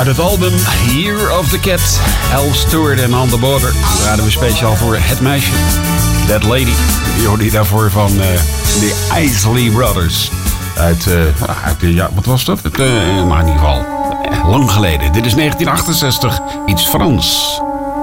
Uit het album Year of the Cat, Al Stewart en On the Border. Die raden we speciaal voor Het Meisje, That Lady. Die hoorde je daarvoor van de Isley Brothers. Ja, wat was dat? Maar in ieder geval, lang geleden. Dit is 1968, iets Frans.